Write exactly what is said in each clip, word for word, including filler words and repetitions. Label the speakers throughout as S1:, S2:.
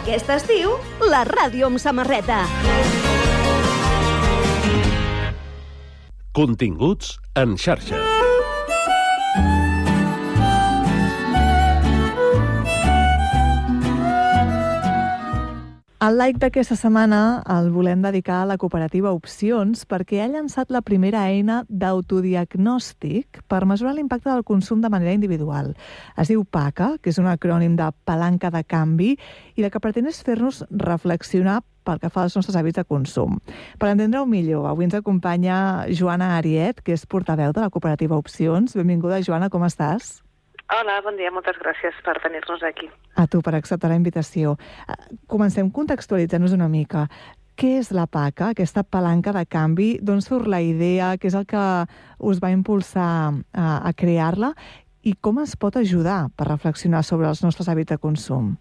S1: Aquest estiu, la ràdio amb samarreta.
S2: Continguts en xarxa.
S3: El like d'aquesta setmana el volem dedicar a la cooperativa Opcions perquè ha llançat la primera eina d'autodiagnòstic per mesurar l'impacte del consum de manera individual. Es diu PACA, que és un acrònim de palanca de canvi, i el que pretén és fer-nos reflexionar pel que fa als nostres hàbits de consum. Per entendre-ho millor, avui ens acompanya Joana Ariet, que és portaveu de la cooperativa Opcions. Benvinguda, Joana, com estàs?
S4: Hola, bon dia, moltes gràcies per tenir-nos aquí.
S3: A tu per acceptar la invitació. Comencem contextualitzant-nos una mica. Què és la PACA, aquesta palanca de canvi? D'on surt la idea? Què és el que us va impulsar a, a crear-la? I com es pot ajudar per reflexionar sobre els nostres hàbits de consum?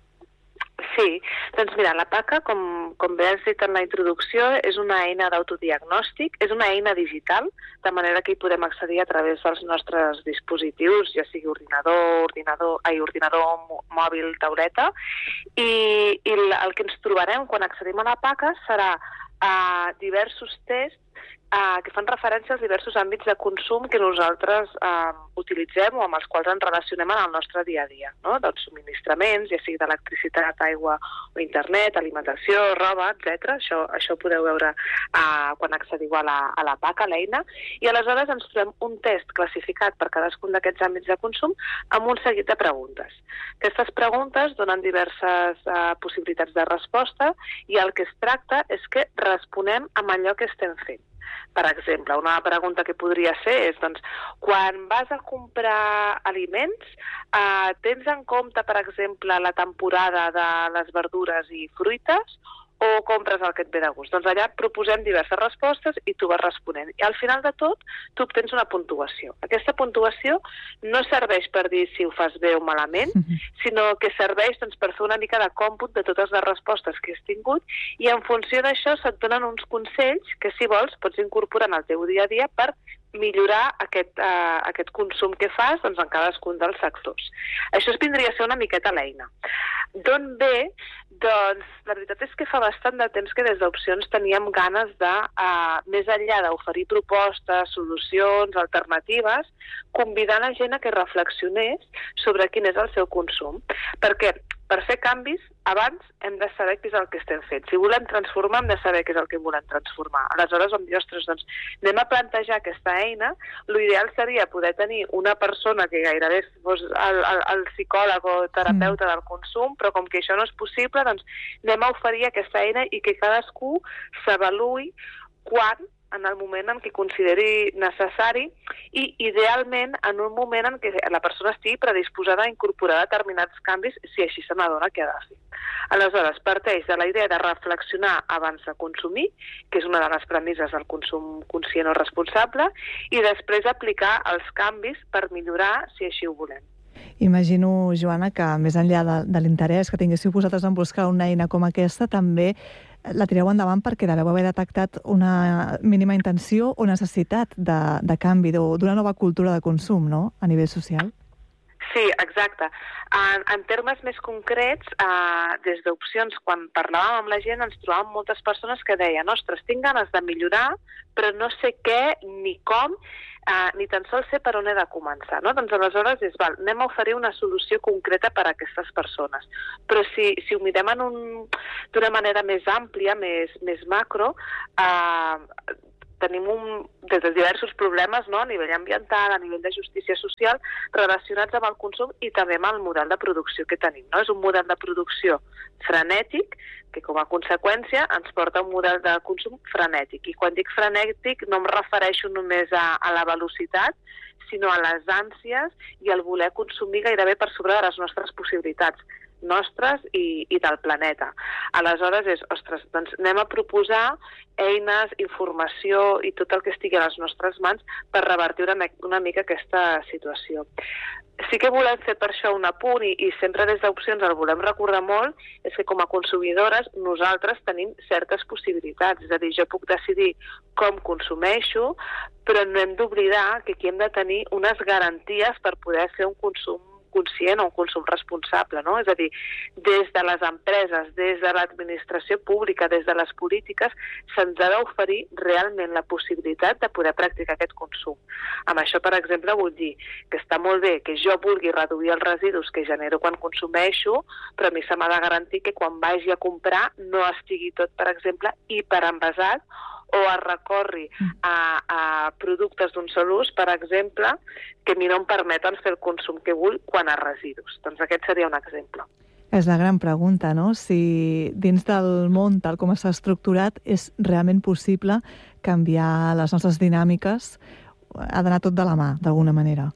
S4: Sí, doncs mira, la PACA, com, com bé has dit en la introducció, és una eina d'autodiagnòstic, és una eina digital, de manera que hi podem accedir a través dels nostres dispositius, ja sigui ordinador, ordinador, ai, ordinador mòbil, tauleta, i, i el que ens trobarem quan accedim a la PACA serà uh, diversos tests Uh, que fan referència als diversos àmbits de consum que nosaltres uh, utilitzem o amb els quals ens relacionem en el nostre dia a dia, no? Dels subministraments, ja sigui d'electricitat, aigua o internet, alimentació, roba, etcètera. Això, això ho podeu veure uh, quan accediu a la, a la PACA, a l'eina, i aleshores ens trobem un test classificat per cadascun d'aquests àmbits de consum amb un seguit de preguntes. Aquestes preguntes donen diverses uh, possibilitats de resposta i el que es tracta és que responem amb allò que estem fent. Per exemple, una pregunta que podria ser és, doncs, quan vas a comprar aliments, eh, tens en compte, per exemple, la temporada de les verdures i fruites o compres el que et ve de gust? Doncs allà proposem diverses respostes i tu vas responent. I al final de tot, tu obtens una puntuació. Aquesta puntuació no serveix per dir si ho fas bé o malament, sinó que serveix doncs, per fer una mica de còmput de totes les respostes que has tingut i en funció d'això se't donen uns consells que, si vols, pots incorporar en el teu dia a dia per millorar aquest, uh, aquest consum que fas doncs, en cadascun dels sectors. Això es vindria a ser una miqueta l'eina. D'on ve? Doncs la veritat és que fa bastant de temps que des d'Opcions teníem ganes de, uh, més enllà d'oferir propostes, solucions, alternatives, convidar la gent a que reflexionés sobre quin és el seu consum. Perquè per fer canvis, abans hem de saber què és el que estem fent. Si volem transformar, hem de saber què és el que volem transformar. Aleshores, vam dir, ostres, doncs, anem a plantejar aquesta eina. L'ideal seria poder tenir una persona que gairebé fos el, el, el psicòleg o terapeuta del consum, però com que això no és possible, doncs anem a oferir aquesta eina i que cadascú s'avaluï quan, en el moment en què consideri necessari i, idealment, en un moment en què la persona estigui predisposada a incorporar determinats canvis si així se n'adona que ha de fer. Aleshores, parteix de la idea de reflexionar abans de consumir, que és una de les premisses del consum conscient o responsable, i després aplicar els canvis per millorar si així ho volem.
S3: Imagino, Joana, que més enllà de, de l'interès que tinguéssiu vosaltres en buscar una eina com aquesta, també la tireu endavant perquè deveu haver detectat una mínima intenció o necessitat de, de canvi, d'una nova cultura de consum, no?, a nivell social.
S4: Sí, exacte. En, en termes més concrets, eh, des d'Opcions, quan parlàvem amb la gent, ens trobàvem moltes persones que deien, ostres, tinc ganes de millorar, però no sé què ni com, eh, ni tan sols sé per on he de començar, no? Doncs aleshores és, val, anem a oferir una solució concreta per a aquestes persones. Però si, si ho mirem en un, d'una manera més àmplia, més, més macro, eh, tenim un, des de diversos problemes, no?, a nivell ambiental, a nivell de justícia social, relacionats amb el consum i també amb el model de producció que tenim, no? És un model de producció frenètic que com a conseqüència ens porta a un model de consum frenètic. I quan dic frenètic no em refereixo només a, a la velocitat, sinó a les ànsies i al voler consumir gairebé per sobre de les nostres possibilitats nostres i, i del planeta. Aleshores és, ostres, doncs anem a proposar eines, informació i tot el que estigui a les nostres mans per revertir una, una mica aquesta situació. Sí que volem fer per això un apunt i, i sempre des d'Opcions el volem recordar molt, és que com a consumidores nosaltres tenim certes possibilitats, és a dir, jo puc decidir com consumeixo, però no hem d'oblidar que aquí hem de tenir unes garanties per poder fer un consum conscient o un consum responsable, no? És a dir, des de les empreses, des de l'administració pública, des de les polítiques, se'ns ha d'oferir realment la possibilitat de poder practicar aquest consum. Amb això, per exemple, vull dir que està molt bé que jo vulgui reduir els residus que genero quan consumeixo, però a mi se m'ha de garantir que quan vagi a comprar no estigui tot, per exemple, hiperenvasat o es recorri a, a productes d'un sol ús, per exemple, que a mi no em permeten fer el consum que vull quan a residus. Doncs aquest seria un exemple.
S3: És la gran pregunta, no? Si dins del món, tal com està estructurat, és realment possible canviar les nostres dinàmiques, ha d'anar tot de la mà, d'alguna manera.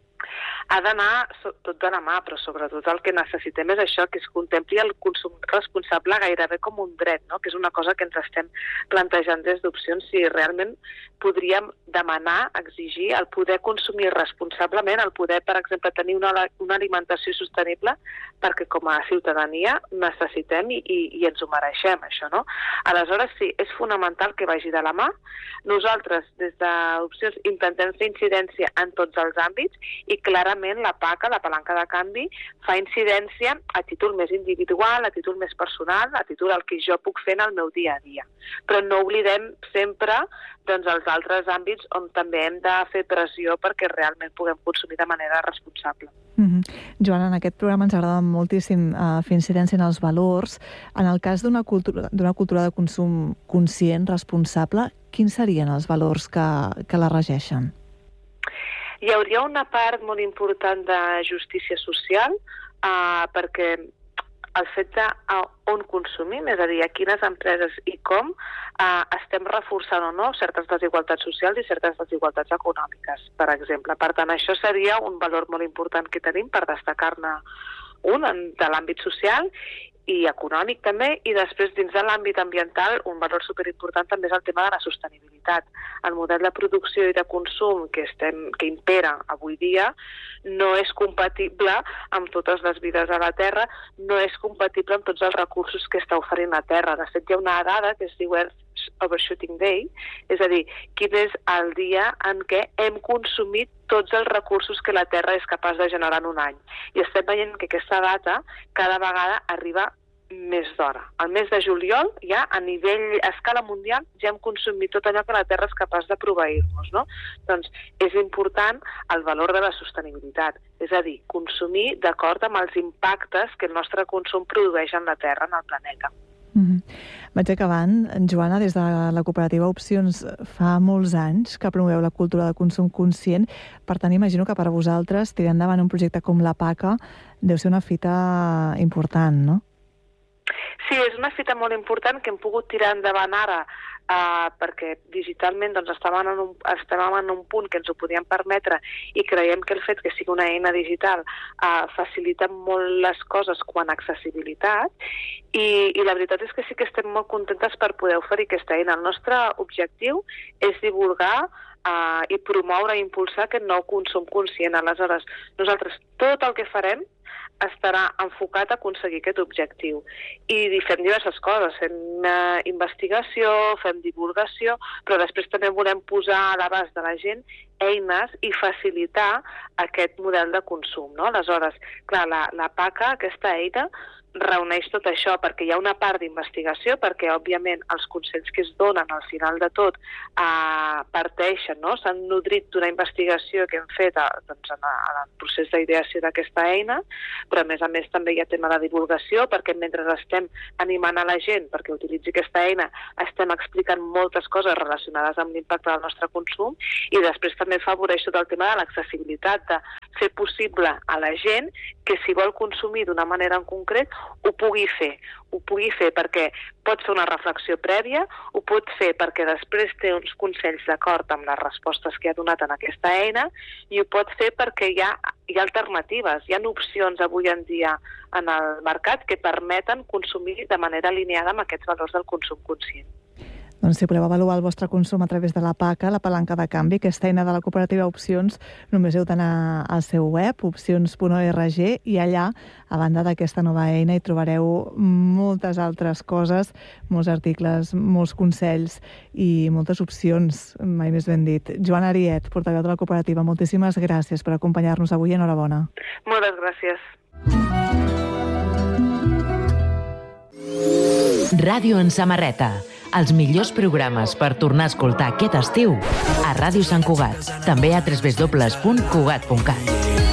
S4: Ha d'anar tot de la mà, però sobretot el que necessitem és això, que es contempli el consum responsable gairebé com un dret, no? Que és una cosa que ens estem plantejant des d'Opcions, si realment podríem demanar, exigir el poder consumir responsablement, el poder, per exemple, tenir una, una alimentació sostenible, perquè com a ciutadania necessitem i, i, i ens ho mereixem, això, no? Aleshores, sí, és fonamental que vagi de la mà. Nosaltres, des d'Opcions, intentem fer incidència en tots els àmbits i clarament la PACA, la palanca de canvi, fa incidència a títol més individual, a títol més personal, a títol del que jo puc fer en el meu dia a dia. Però no oblidem sempre doncs, els altres àmbits on també hem de fer pressió perquè realment puguem consumir de manera responsable.
S3: Mm-hmm. Joana, en aquest programa ens agrada moltíssim uh, fer incidència en els valors. En el cas d'una cultura, d'una cultura de consum conscient, responsable, quins serien els valors que, que la regeixen?
S4: Hi hauria una part molt important de justícia social, eh, perquè el fet de on consumim, és a dir, a quines empreses i com, eh, estem reforçant o no certes desigualtats socials i certes desigualtats econòmiques, per exemple. Per tant, això seria un valor molt important que tenim per destacar-ne un de l'àmbit social i econòmic també, i després dins de l'àmbit ambiental un valor superimportant també és el tema de la sostenibilitat. El model de producció i de consum que, estem, que impera avui dia no és compatible amb totes les vides a la Terra, no és compatible amb tots els recursos que està oferint la Terra. De fet, hi ha una dada que es diu Earth Overshooting Day, és a dir, quin és el dia en què hem consumit tots els recursos que la Terra és capaç de generar en un any. I estem veient que aquesta data cada vegada arriba més d'hora. Al mes de juliol, ja a nivell, a escala mundial, ja hem consumit tot allò que la Terra és capaç de proveir-nos, no? Doncs és important el valor de la sostenibilitat, és a dir, consumir d'acord amb els impactes que el nostre consum produeix en la Terra, en el planeta.
S3: Mm-hmm. Vaig acabant. Joana, des de la cooperativa Opcions fa molts anys que promoveu la cultura de consum conscient. Per tant, imagino que per vosaltres tirar endavant un projecte com la PACA deu ser una fita important, no?
S4: Sí, és una fita molt important que hem pogut tirar endavant ara eh, perquè digitalment doncs, estàvem, en un, estàvem en un punt que ens ho podíem permetre i creiem que el fet que sigui una eina digital eh, facilita molt les coses quan a accessibilitat i, i la veritat és que sí que estem molt contentes per poder oferir aquesta eina. El nostre objectiu és divulgar eh, i promoure i impulsar aquest nou consum conscient. Aleshores, nosaltres tot el que farem estarà enfocat a aconseguir aquest objectiu. I fem diverses coses, fem uh, investigació, fem divulgació, però després també volem posar a l'abast de la gent eines i facilitar aquest model de consum, no? Aleshores, clar, la, la PACA, aquesta eina, reuneix tot això, perquè hi ha una part d'investigació, perquè, òbviament, els consells que es donen al final de tot eh, parteixen, no? S'han nodrit d'una investigació que hem fet a, doncs, en, en el procés d'ideació d'aquesta eina, però, a més a més, també hi ha tema de divulgació, perquè mentre estem animant a la gent perquè utilitzi aquesta eina, estem explicant moltes coses relacionades amb l'impacte del nostre consum, i després també afavoreix tot el tema de l'accessibilitat, de fer possible a la gent que si vol consumir d'una manera en concret ho pugui fer. Ho pugui fer perquè pot fer una reflexió prèvia, ho pot fer perquè després té uns consells d'acord amb les respostes que ha donat en aquesta eina i ho pot fer perquè hi ha, hi ha alternatives, hi ha opcions avui en dia en el mercat que permeten consumir de manera alineada amb aquests valors del consum conscient.
S3: Doncs si voleu avaluar el vostre consum a través de la PACA, la palanca de canvi, aquesta eina de la cooperativa Opcions, només heu d'anar al seu web, opcions punt org, i allà, a banda d'aquesta nova eina, hi trobareu moltes altres coses, molts articles, molts consells i moltes opcions, mai més ben dit. Joan Ariet, portaveu de la cooperativa, moltíssimes gràcies per acompanyar-nos avui. Enhorabona.
S4: Moltes gràcies.
S5: Ràdio en samarreta. Els millors programes per tornar a escoltar aquest estiu a Ràdio Sant Cugat. També a w w w punt cugat punt cat.